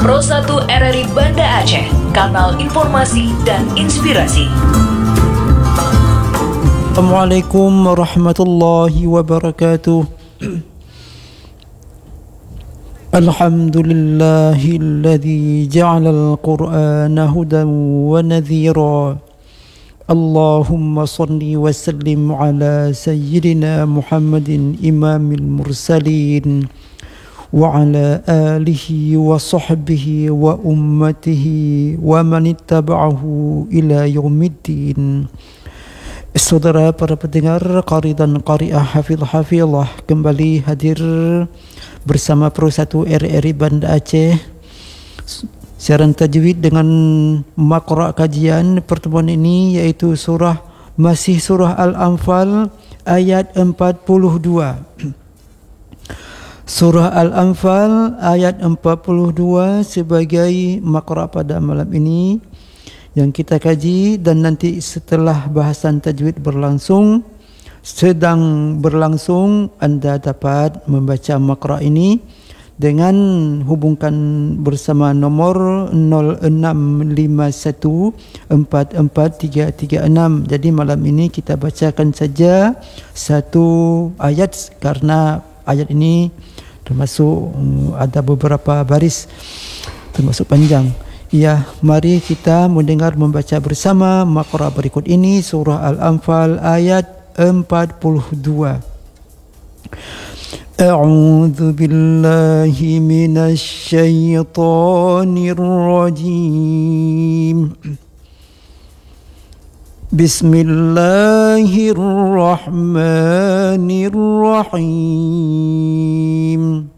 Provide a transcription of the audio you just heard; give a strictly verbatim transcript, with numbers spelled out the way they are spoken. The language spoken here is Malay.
Pro satu R R I Banda Aceh, kanal informasi dan inspirasi. Assalamualaikum warahmatullahi wabarakatuh. Alhamdulillahilladzi ja'ala al-Qur'ana hudan wa nadhira. Allahumma salli wa sallim ala sayyidina Muhammadin imamil mursalin wa ala alihi wa sahbihi wa ummatihi wa man ittaba'ahu ila yaumiddin. Saudara para pendengar qari dan qari'ah hafidh-hafidhah, kembali hadir bersama Pro satu R R I Banda Aceh, siaran tajwid dengan makra kajian pertemuan ini yaitu surah masih surah Al-Anfal ayat empat puluh dua. Surah Al-Anfal ayat empat puluh dua sebagai makra pada malam ini yang kita kaji, dan nanti setelah bahasan tajwid berlangsung, sedang berlangsung, anda dapat membaca makra ini dengan hubungkan bersama nomor nol enam lima satu empat empat tiga tiga enam. Jadi malam ini kita bacakan saja satu ayat karena ayat ini termasuk ada beberapa baris termasuk panjang. Ya, mari kita mendengar membaca bersama makra berikut ini, surah Al-Anfal ayat empat puluh dua. A'udzu billahi minasy syaithanir rajim. Bismillahirrahmanirrahim.